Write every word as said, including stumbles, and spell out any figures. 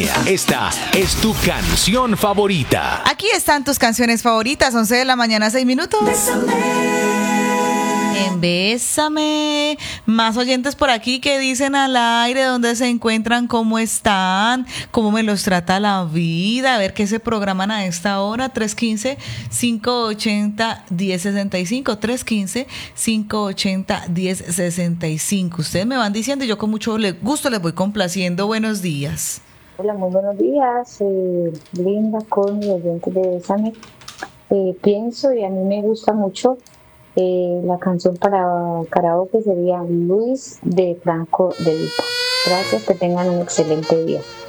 Esta es tu canción favorita. Aquí están tus canciones favoritas, once de la mañana, seis minutos. En Bésame. Más oyentes por aquí que dicen al aire dónde se encuentran, cómo están, cómo me los trata la vida, a ver qué se programan a esta hora. tres uno cinco, cinco ocho cero, uno cero seis cinco, tres uno cinco, cinco ocho cero, uno cero seis cinco. Ustedes me van diciendo y yo con mucho gusto les voy complaciendo. Buenos días. Hola, muy buenos días, eh, Linda, con los oyentes de Bésame. Eh, pienso y a mí me gusta mucho eh, la canción para karaoke sería Luis de Franco de Vita. Gracias, que tengan un excelente día.